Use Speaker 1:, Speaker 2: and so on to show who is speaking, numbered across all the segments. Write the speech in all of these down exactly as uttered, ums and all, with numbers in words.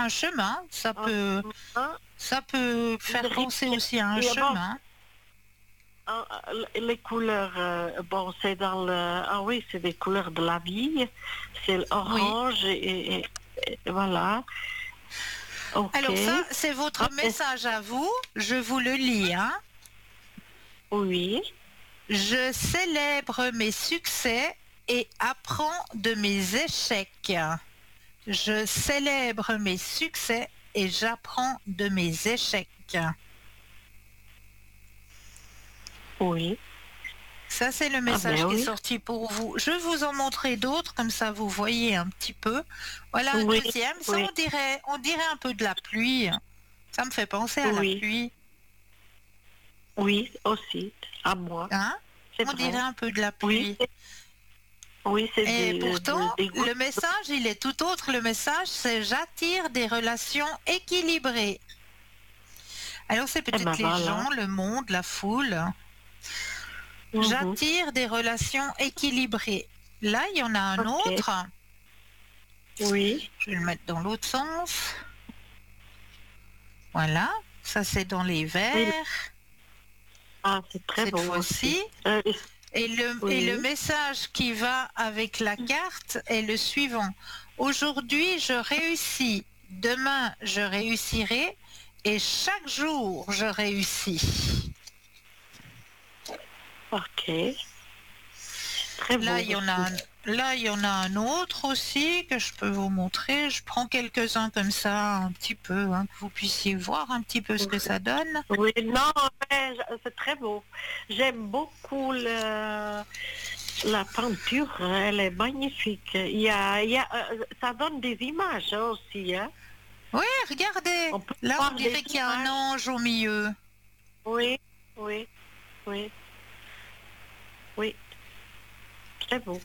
Speaker 1: un chemin. Ça
Speaker 2: Un
Speaker 1: peut,
Speaker 2: chemin,
Speaker 1: ça peut
Speaker 2: une
Speaker 1: faire penser
Speaker 2: rivière.
Speaker 1: aussi à un
Speaker 2: Et bon,
Speaker 1: chemin.
Speaker 2: ah, ah, les couleurs, euh, bon, c'est dans le... Ah oui, c'est des couleurs de la vie. C'est
Speaker 1: Oui.
Speaker 2: l'orange et, et- et voilà. Ok.
Speaker 1: Alors ça, c'est votre
Speaker 2: Ok.
Speaker 1: message à vous. Je vous le lis, hein.
Speaker 2: Oui.
Speaker 1: Je célèbre mes succès et apprends de mes échecs. Je célèbre mes succès et j'apprends de mes échecs.
Speaker 2: Oui.
Speaker 1: Ça, c'est le
Speaker 2: Ah
Speaker 1: message
Speaker 2: ben
Speaker 1: qui est
Speaker 2: oui.
Speaker 1: sorti pour vous. Je vais vous en montrer d'autres, comme ça vous voyez un petit peu. Voilà un
Speaker 2: Oui.
Speaker 1: deuxième. Ça,
Speaker 2: Oui.
Speaker 1: on dirait, on dirait un peu de la pluie. Ça me fait penser à la
Speaker 2: Oui.
Speaker 1: pluie.
Speaker 2: Oui, aussi. À moi.
Speaker 1: Hein?
Speaker 2: C'est
Speaker 1: On dirait
Speaker 2: vrai.
Speaker 1: un peu de la
Speaker 2: Oui.
Speaker 1: pluie.
Speaker 2: c'est- Oui, c'est
Speaker 1: Et
Speaker 2: des,
Speaker 1: pourtant,
Speaker 2: des, des
Speaker 1: le
Speaker 2: gouttes.
Speaker 1: message, il est tout autre. Le message, c'est j'attire des relations équilibrées. Alors, c'est
Speaker 2: Eh ben
Speaker 1: peut-être les
Speaker 2: voilà.
Speaker 1: gens, le monde, la foule.
Speaker 2: Mhm.
Speaker 1: J'attire des relations équilibrées. Là, il y en a un
Speaker 2: Ok.
Speaker 1: autre.
Speaker 2: Oui.
Speaker 1: Je vais le mettre dans l'autre sens. Voilà. Ça, c'est dans les
Speaker 2: Oui.
Speaker 1: verts,
Speaker 2: Ah, c'est très
Speaker 1: cette
Speaker 2: beau aussi.
Speaker 1: fois-ci.
Speaker 2: Euh,
Speaker 1: Et le, et le
Speaker 2: oui.
Speaker 1: message qui va avec la carte est le suivant. Aujourd'hui, je réussis. Demain, je réussirai. Et chaque jour, je réussis.
Speaker 2: Ok. Très
Speaker 1: Là,
Speaker 2: beau
Speaker 1: il y en a
Speaker 2: aussi.
Speaker 1: un, là, il y en a un autre aussi que je peux vous montrer. Je prends quelques-uns comme ça, un petit peu, hein, que vous puissiez voir un petit peu ce que ça donne.
Speaker 2: Oui, non, mais c'est très beau. J'aime beaucoup le, la peinture, elle est magnifique. Il y a, il y a, euh, ça donne des images hein, aussi. Hein.
Speaker 1: Oui, regardez.
Speaker 2: On peut
Speaker 1: Là, on
Speaker 2: voir des
Speaker 1: dirait qu'il y a un
Speaker 2: images.
Speaker 1: ange au milieu.
Speaker 2: Oui, oui, oui, oui. Très beau.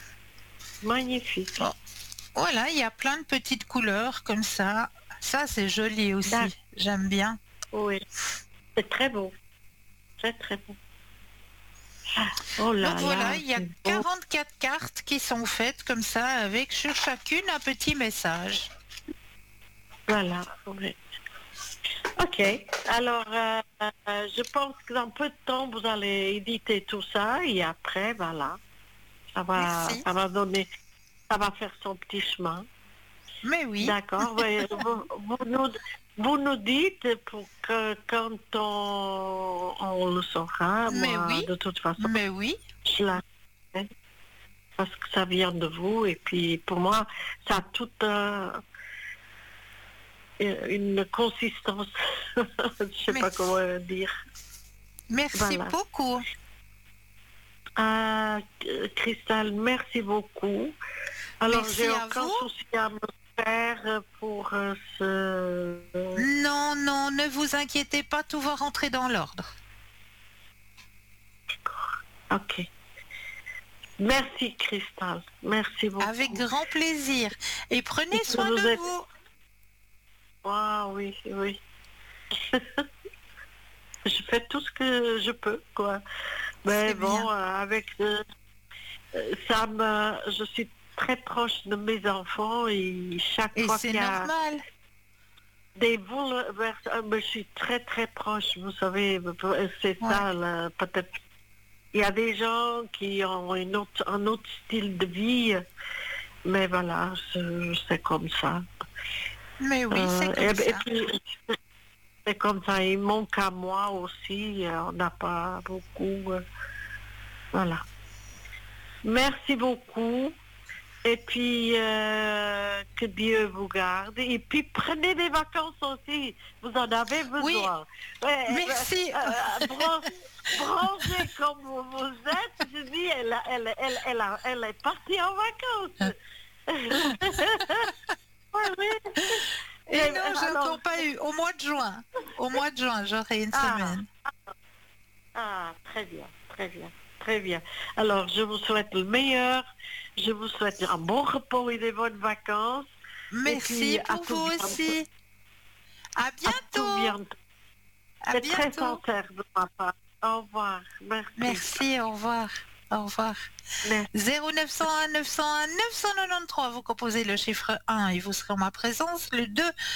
Speaker 1: Bon,
Speaker 2: Magnifique.
Speaker 1: voilà, il y a plein de petites couleurs comme ça. Ça, c'est joli
Speaker 2: D'accord.
Speaker 1: aussi. J'aime bien.
Speaker 2: Oui, c'est très beau. Très, très beau. Oh
Speaker 1: Donc
Speaker 2: là
Speaker 1: voilà,
Speaker 2: là,
Speaker 1: il y a
Speaker 2: c'est beau.
Speaker 1: quarante-quatre cartes qui sont faites comme ça, avec sur chacune un petit message.
Speaker 2: Voilà. Oui. Ok. Alors, euh, euh, je pense que dans peu de temps, vous allez éditer tout ça et après, voilà, ça va,
Speaker 1: Merci.
Speaker 2: ça va donner, ça va faire son petit chemin.
Speaker 1: Mais oui,
Speaker 2: D'accord. Ouais, vous, vous nous, vous nous dites pour que quand on, on le saura,
Speaker 1: mais
Speaker 2: moi,
Speaker 1: oui,
Speaker 2: de toute façon,
Speaker 1: mais oui.
Speaker 2: je la fais parce que ça vient de vous et puis pour moi, ça a toute euh, une consistance. Je sais pas
Speaker 1: Merci.
Speaker 2: comment dire.
Speaker 1: Merci
Speaker 2: Voilà.
Speaker 1: beaucoup.
Speaker 2: Ah, Christelle, merci beaucoup. Alors, j'ai
Speaker 1: Merci à
Speaker 2: aucun
Speaker 1: vous.
Speaker 2: souci à me faire pour euh, ce...
Speaker 1: Non, non, ne vous inquiétez pas, tout va rentrer dans l'ordre.
Speaker 2: Ok. Merci, Christelle. Merci
Speaker 1: Avec
Speaker 2: beaucoup.
Speaker 1: grand plaisir. Et prenez
Speaker 2: Vous
Speaker 1: soin
Speaker 2: nous
Speaker 1: de
Speaker 2: êtes...
Speaker 1: vous.
Speaker 2: Ah oui, oui. Je fais tout ce que je peux, quoi. Mais
Speaker 1: C'est bien.
Speaker 2: bon, euh, avec euh, ça me... Je suis très proche de mes enfants et chaque
Speaker 1: Et
Speaker 2: fois
Speaker 1: c'est
Speaker 2: qu'il y a
Speaker 1: normal.
Speaker 2: des bouleversements, je suis très très proche, vous savez, c'est
Speaker 1: Ouais.
Speaker 2: ça, là, peut-être. Il y a des gens qui ont une autre, un autre style de vie, mais voilà, c'est c'est comme ça.
Speaker 1: Mais oui, c'est
Speaker 2: Euh, et,
Speaker 1: comme
Speaker 2: et
Speaker 1: ça.
Speaker 2: puis, c'est comme ça, il manque à moi aussi, euh, on n'a pas beaucoup. euh, voilà. Merci beaucoup. Et puis, euh, que Dieu vous garde. Et puis, prenez des vacances aussi. Vous en avez
Speaker 1: Oui,
Speaker 2: besoin. Ouais,
Speaker 1: merci.
Speaker 2: euh, euh, bron- bronzée comme vous, vous êtes, je dis, elle, a- elle, elle, elle, a- elle est partie en vacances. Ouais, oui.
Speaker 1: Et
Speaker 2: Et
Speaker 1: non, j'ai
Speaker 2: alors,
Speaker 1: encore pas eu. Au mois de juin. Au mois de juin, j'aurai une
Speaker 2: ah,
Speaker 1: semaine.
Speaker 2: ah, très bien, très bien, très bien. Alors, je vous souhaite le meilleur. Je vous souhaite un bon repos et des bonnes vacances. Et puis,
Speaker 1: Merci
Speaker 2: à
Speaker 1: pour
Speaker 2: tout
Speaker 1: vous
Speaker 2: bientôt.
Speaker 1: aussi. À
Speaker 2: À tout
Speaker 1: bientôt.
Speaker 2: bientôt.
Speaker 1: À
Speaker 2: C'est très
Speaker 1: bientôt.
Speaker 2: sincère de ma part. Au revoir. Merci.
Speaker 1: Merci, au revoir. Au revoir.
Speaker 2: Merci.
Speaker 1: zéro neuf cent un neuf cent un neuf cent quatre-vingt-treize, vous composez le chiffre un et vous serez en ma présence. Le deux,